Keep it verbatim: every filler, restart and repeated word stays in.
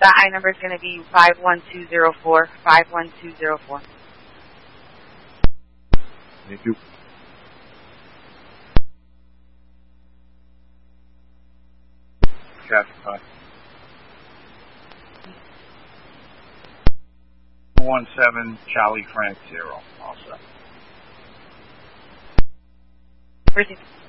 That I number is going to be five one two zero four, five one two zero four. Thank you. Traffic five. One seven Charlie Frank zero. Also. Received.